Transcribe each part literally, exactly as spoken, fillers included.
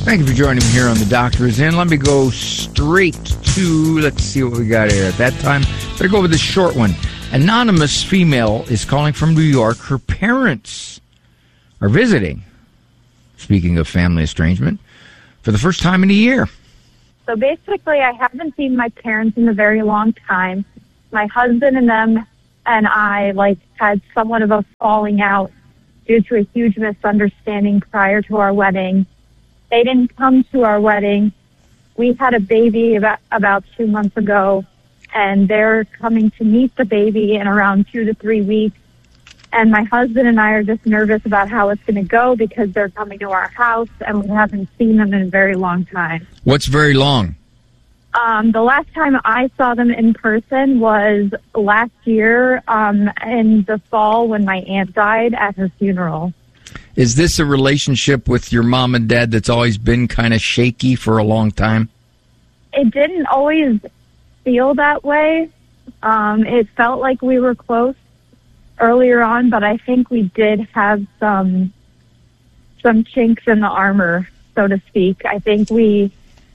Thank you for joining me here on The Doctor Is In. Let me go straight to, let's see what we got here at that time. Better go with this short one. Anonymous female is calling from New York. Her parents are visiting, speaking of family estrangement, for the first time in a year. So basically, I haven't seen my parents in a very long time. My husband and them and I, like, had somewhat of a falling out due to a huge misunderstanding prior to our wedding. They didn't come to our wedding. We had a baby about, about two months ago, and they're coming to meet the baby in around two to three weeks. And my husband and I are just nervous about how it's going to go because they're coming to our house, and we haven't seen them in a very long time. What's very long? Um, the last time I saw them in person was last year um, in the fall when my aunt died at her funeral. Is this a relationship with your mom and dad that's always been kind of shaky for a long time? It didn't always feel that way. Um, it felt like we were close earlier on, but I think we did have some some chinks in the armor, so to speak. I think we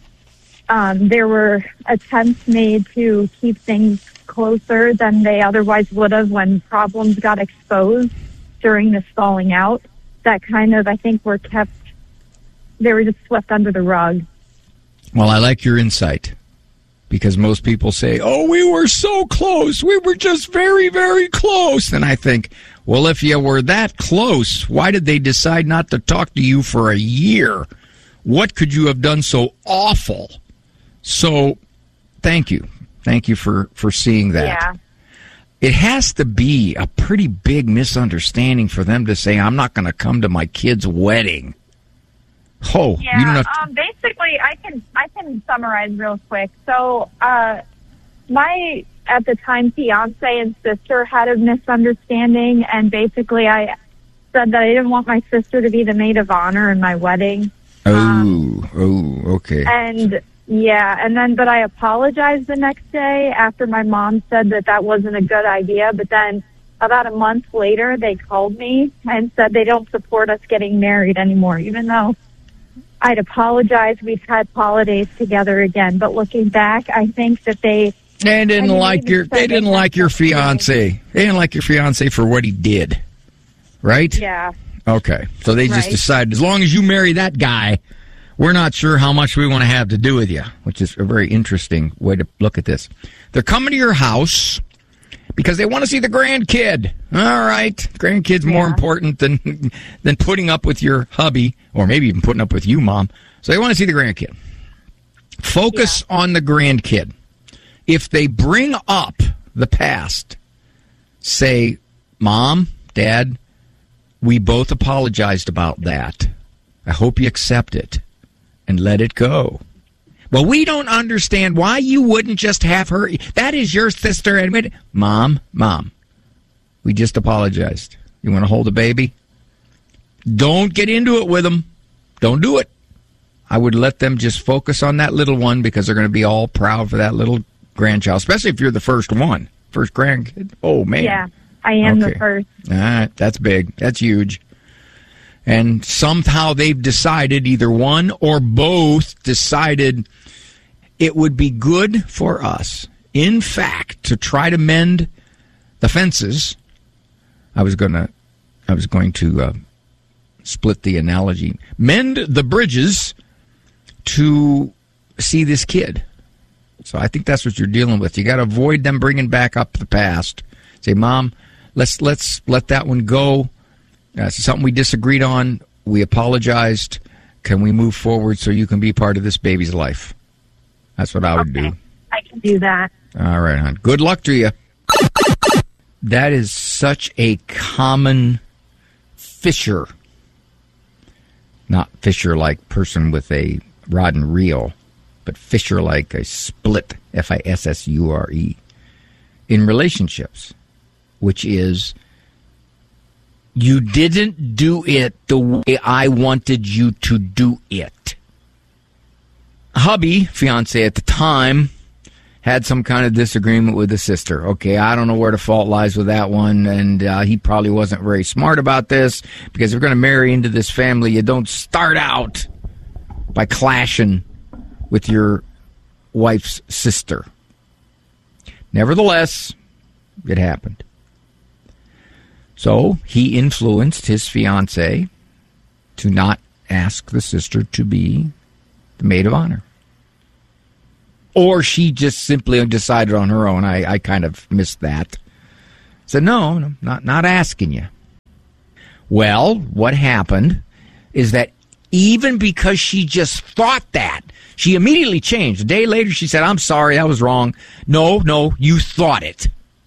um, there were attempts made to keep things closer than they otherwise would have when problems got exposed during this falling out. That kind of, I think, were kept, they were just swept under the rug. Well, I like your insight, because most people say, oh, we were so close. We were just very, very close. And I think, well, if you were that close, why did they decide not to talk to you for a year? What could you have done so awful? So thank you. Thank you for, for seeing that. Yeah. It has to be a pretty big misunderstanding for them to say, I'm not going to come to my kid's wedding. Oh, yeah. You don't have to- um, basically, I can I can summarize real quick. So, uh, my at the time fiance and sister had a misunderstanding, and basically, I said that I didn't want my sister to be the maid of honor in my wedding. Oh, um, oh, okay. And yeah, and then but I apologized the next day after my mom said that that wasn't a good idea. But then about a month later, they called me and said they don't support us getting married anymore, even though I'd apologized. We've had holidays together again. But looking back, I think that they they didn't I mean, like your they didn't like your fiance. They didn't like your fiance for what he did, right? Yeah. Okay, so they just Right. decided as long as you marry that guy, we're not sure how much we want to have to do with you, which is a very interesting way to look at this. They're coming to your house because they want to see the grandkid. All right, grandkid's more Yeah. important than than putting up with your hubby, or maybe even putting up with you, Mom. So they want to see the grandkid. Focus Yeah. on the grandkid. If they bring up the past, say, Mom, Dad, we both apologized about that. I hope you accept it and let it go. Well, we don't understand why you wouldn't just have her. That is your sister. Admit, Mom, Mom, we just apologized. You want to hold a baby? Don't get into it with them. Don't do it. I would let them just focus on that little one because they're going to be all proud for that little grandchild, especially if you're the first one, first grandkid. Oh, man. Yeah, I am Okay. the first. All right, that's big. That's huge. And somehow they've decided, either one or both decided it would be good for us, in fact, to try to mend the fences. I was going to, I was going to uh, split the analogy. Mend the bridges to see this kid. So I think that's what you're dealing with. You got to avoid them bringing back up the past. Say, Mom, let's let's let that one go. Uh, it's something we disagreed on. We apologized. Can we move forward so you can be part of this baby's life? That's what I would Okay. do. I can do that. All right, hon. Good luck to you. That is such a common fisher. Not fisher like person with a rod and reel, but fisher like a split, F I S S U R E, in relationships, which is, you didn't do it the way I wanted you to do it. Hubby, fiance at the time, had some kind of disagreement with his sister. Okay, I don't know where the fault lies with that one, and uh, he probably wasn't very smart about this, because if you're going to marry into this family, you don't start out by clashing with your wife's sister. Nevertheless, it happened. So he influenced his fiancée to not ask the sister to be the maid of honor. Or she just simply decided on her own. I, I kind of missed that. Said, no, no, not, not asking you. Well, what happened is that even because she just thought that, she immediately changed. A day later, she said, I'm sorry, that was wrong. No, no, you thought it.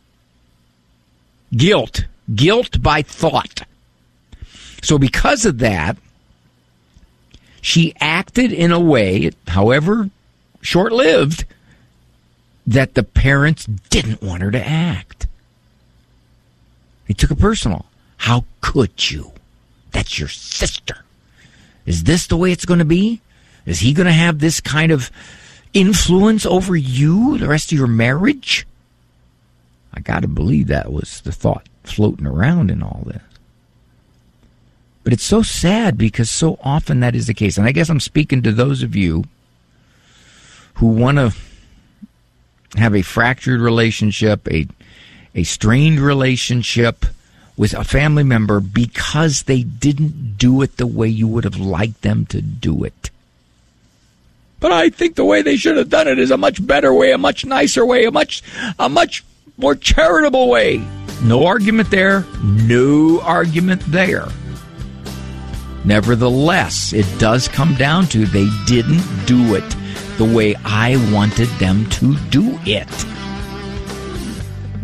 Guilt. Guilt by thought. So because of that, she acted in a way, however short-lived, that the parents didn't want her to act. They took it personal. How could you? That's your sister. Is this the way it's going to be? Is he going to have this kind of influence over you the rest of your marriage? I got to believe that was the thought floating around in all this. But it's so sad because so often that is the case. And I guess I'm speaking to those of you who want to have a fractured relationship, a, a strained relationship with a family member because they didn't do it the way you would have liked them to do it. But I think the way they should have done it is a much better way, a much nicer way, a much, a much more charitable way. No argument there. No argument there. Nevertheless, it does come down to they didn't do it the way I wanted them to do it.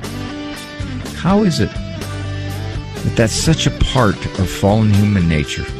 How is it that that's such a part of fallen human nature?